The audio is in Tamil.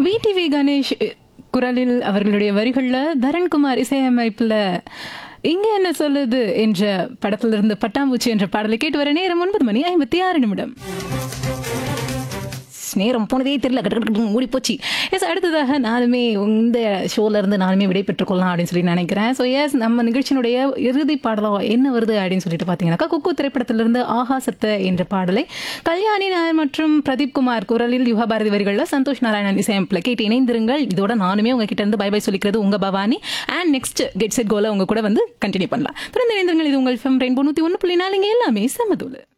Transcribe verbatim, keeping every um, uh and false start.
விடிவி கணேஷ் குரலில் அவர்களுடைய வரிகள்ல தரண்குமார் இசையமைப்புல இங்க என்ன சொல்லுது என்ற படத்திலிருந்து பட்டாம்பூச்சி என்ற பாடலை கேட்டு வர நேரம் ஒன்பது மணி ஐம்பத்தி ஆறு நிமிடம். நேரம் போனதே தெரியல, கட்டு மூடி போச்சு. எஸ், அடுத்ததாக நானுமே இந்த ஷோல இருந்து நானுமே விடை பெற்றுக்கொள்ளலாம் அப்படின்னு சொல்லி நினைக்கிறேன். ஸோ எஸ், நம்ம நிகழ்ச்சியினுடைய இறுதி பாடலோ என்ன வருது அப்படின்னு சொல்லிட்டு பார்த்தீங்கன்னாக்கா, குக்கு திரைப்படத்திலிருந்து ஆகாசத்தை என்ற பாடலை கல்யாணி நாயர் மற்றும் பிரதீப் குமார் குரலில் யுகபாரதி வரிகளில் சந்தோஷ் நாராயணன் இசையமைப்பில் கேட்டு இணைந்திருங்கள். இதோட நானுமே உங்ககிட்ட இருந்து பை பை சொல்லிக்கிறது உங்க Bhavani. And next get set கோல உங்க கூட வந்து கண்டினியூ பண்ணலாம். தொடர்ந்து இணைந்திருங்கள். இது உங்கள் ரெயின்போ நூற்றி ஒன்று புள்ளி நாலு, இங்கே எல்லாமே சமதூள்.